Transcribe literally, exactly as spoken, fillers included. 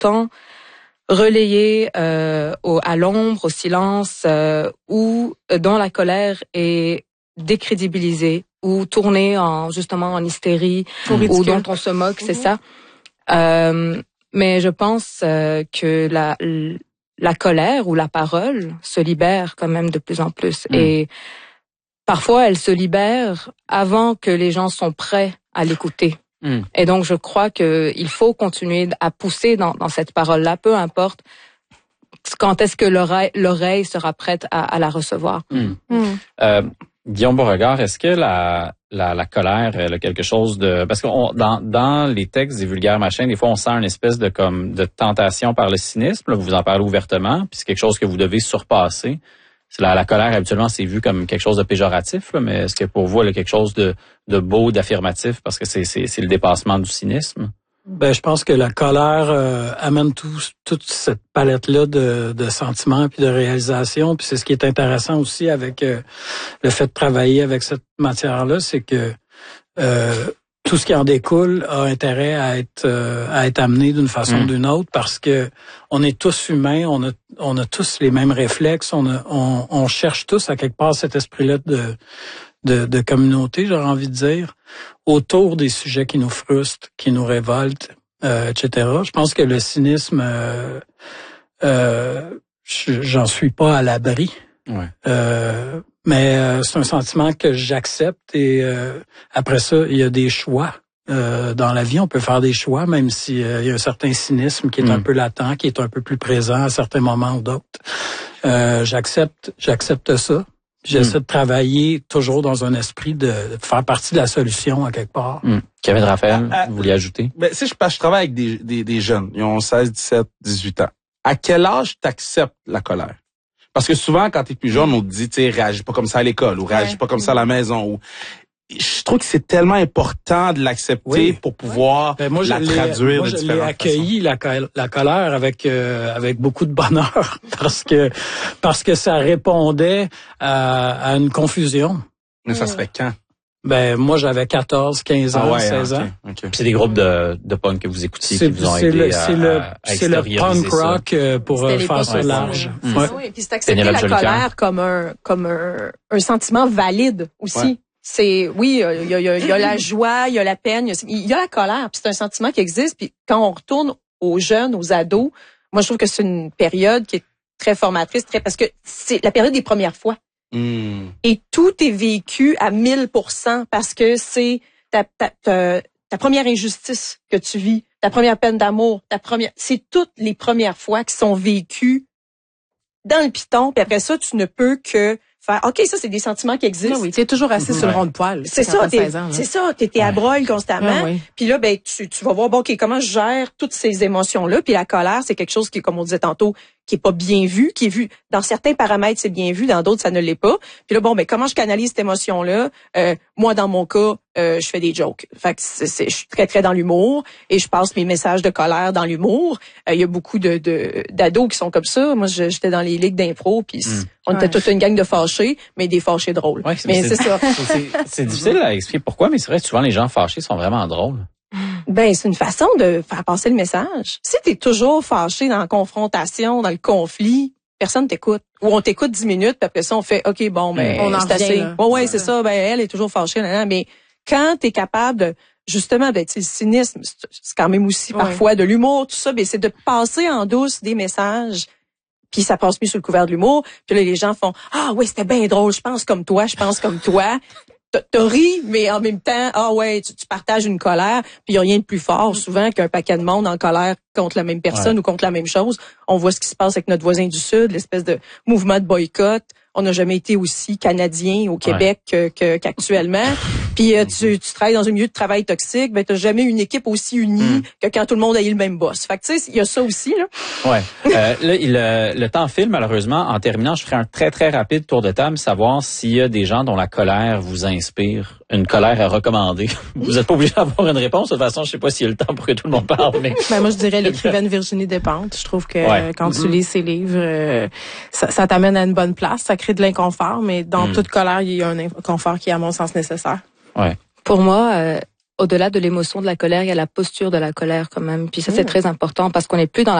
temps relayée euh, au, à l'ombre, au silence, euh, ou dont la colère est décrédibilisée ou tournée en justement en hystérie ou dont on se moque, mmh. c'est ça. Euh, mais je pense euh, que la la colère ou la parole se libère quand même de plus en plus mmh. et parfois elle se libère avant que les gens sont prêts à l'écouter. Mm. Et donc, je crois que il faut continuer à pousser dans, dans cette parole-là, peu importe quand est-ce que l'oreille, l'oreille sera prête à, à la recevoir. Mm. Mm. Euh, Guillaume Beauregard, est-ce que la, la, la colère, elle a quelque chose de... Parce que on, dans, dans les textes des vulgaires machins, des fois, on sent une espèce de comme de tentation par le cynisme. Là, vous en parlez ouvertement, puis c'est quelque chose que vous devez surpasser. C'est la, la colère, habituellement, c'est vu comme quelque chose de péjoratif, là, mais est-ce que pour vous, elle a quelque chose de, de beau, d'affirmatif, parce que c'est, c'est, c'est le dépassement du cynisme? Ben, je pense que la colère euh, amène tout, toute cette palette-là de, de sentiments puis de réalisations. Puis c'est ce qui est intéressant aussi avec euh, le fait de travailler avec cette matière-là, c'est que euh, tout ce qui en découle a intérêt à être euh, à être amené d'une façon mmh. ou d'une autre, parce que on est tous humains, on a on a tous les mêmes réflexes, on a, on, on cherche tous à quelque part cet esprit-là de de, de communauté, j'aurais envie de dire, autour des sujets qui nous frustrent, qui nous révoltent, euh, et cetera. Je pense que le cynisme, euh, euh, j'en suis pas à l'abri. Ouais. Euh, mais euh, c'est un sentiment que j'accepte et euh, après ça, il y a des choix. Euh, dans la vie, on peut faire des choix, même si euh, il y a un certain cynisme qui est mmh. un peu latent, qui est un peu plus présent à certains moments ou d'autres. Euh, j'accepte, j'accepte ça. J'essaie mmh. de travailler toujours dans un esprit de, de faire partie de la solution à quelque part. Mmh. Kevin Raphaël, à, à, vous vouliez ajouter? Ben, si je, je travaille avec des, des, des jeunes, ils ont seize, dix-sept, dix-huit ans. À quel âge t'acceptes la colère? Parce que souvent, quand t'es plus jeune, on te dit, tu sais, réagis pas comme ça à l'école, ou réagis ouais. pas comme ça à la maison, ou... Je trouve que c'est tellement important de l'accepter oui. pour pouvoir ben moi, la traduire moi, de différentes façons. Je l'ai accueilli la, la colère avec euh, avec beaucoup de bonheur parce que parce que ça répondait à, à une confusion. Mais ça se fait quand? Ben moi j'avais quatorze, quinze ans, ah ouais, seize okay, ans. Okay. C'est des groupes de de punk que vous écoutiez c'est, qui vous ont c'est aidé le, à, c'est le, à, à c'est le punk rock ça. Pour C'était faire ça large. Mmh. Ouais. Oui, puis c'est accepter la colère comme un comme un, un sentiment valide aussi. Ouais. C'est oui, il y a, y, a, y a la joie, il y a la peine, il y, y a la colère, puis c'est un sentiment qui existe. Puis quand on retourne aux jeunes, aux ados, moi je trouve que c'est une période qui est très formatrice, très parce que c'est la période des premières fois. Mm. Et tout est vécu à mille pour cent parce que c'est ta, ta, ta, ta première injustice que tu vis, ta première peine d'amour, ta première, c'est toutes les premières fois qui sont vécues dans le piton. Puis après ça, tu ne peux que faire, OK, ça, c'est des sentiments qui existent. Oui, t'es toujours assis mm-hmm. sur le rond de poil. C'est ça, t'es, ans, c'est ça, t'es, t'es à broil constamment. Ouais, ouais. Puis là, ben, tu, tu vas voir, bon, OK, comment je gère toutes ces émotions-là. Puis la colère, c'est quelque chose qui, comme on disait tantôt, qui est pas bien vu, qui est vu, dans certains paramètres, c'est bien vu, dans d'autres, ça ne l'est pas. Puis là, bon, ben, comment je canalise cette émotion-là? Euh, moi, dans mon cas, euh, je fais des jokes. Fait que c'est, c'est, je suis très, très dans l'humour et je passe mes messages de colère dans l'humour. Il euh, y a beaucoup de, de, d'ados qui sont comme ça. Moi, je, j'étais dans les ligues d'impro, puis mm. on était ouais. toute une gang de fâchés, mais des fâchés drôles. Ouais, mais c'est, c'est ça. c'est, c'est difficile à expliquer pourquoi, mais c'est vrai que souvent, les gens fâchés sont vraiment drôles. Ben, c'est une façon de faire passer le message. Si t'es toujours fâché dans la confrontation, dans le conflit, personne t'écoute. Ou on t'écoute dix minutes, puis après ça, on fait, OK, bon, ben, on en c'est assez. Là. Ouais, ouais, c'est ça. Ben, elle est toujours fâchée. Là, là. Mais quand t'es capable de, justement, ben, le cynisme, c'est quand même aussi ouais. parfois de l'humour, tout ça, ben, c'est de passer en douce des messages. Puis ça passe mieux sur le couvert de l'humour. Puis là, les gens font, ah ouais, c'était bien drôle, je pense comme toi, je pense comme toi. T'as ri, mais en même temps, ah ouais, tu, tu partages une colère, puis il y a rien de plus fort souvent qu'un paquet de monde en colère contre la même personne ouais. ou contre la même chose. On voit ce qui se passe avec notre voisin du Sud, l'espèce de mouvement de boycott. On n'a jamais été aussi canadien au Québec ouais. que, que, qu'actuellement. Puis euh, tu, tu travailles dans un milieu de travail toxique, ben t'as jamais une équipe aussi unie mm. que quand tout le monde a eu le même boss. Fait que tu sais, il y a ça aussi là. Ouais. euh, là, il, euh, le temps file malheureusement. En terminant, je ferai un très très rapide tour de table, savoir s'il y a des gens dont la colère vous inspire, une colère à recommander. Vous êtes pas obligé d'avoir une réponse. De toute façon, je sais pas s'il y a le temps pour que tout le monde parle. Mais ben moi, je dirais l'écrivaine Virginie Despentes. Je trouve que ouais. quand mm-hmm. tu lis ses livres, euh, ça, ça t'amène à une bonne place. Ça crée de l'inconfort, mais dans mm. toute colère, il y a un inconfort qui est à mon sens nécessaire. Ouais. Pour moi, euh, au-delà de l'émotion de la colère, il y a la posture de la colère quand même. Puis ça, c'est Mmh. très important parce qu'on n'est plus dans la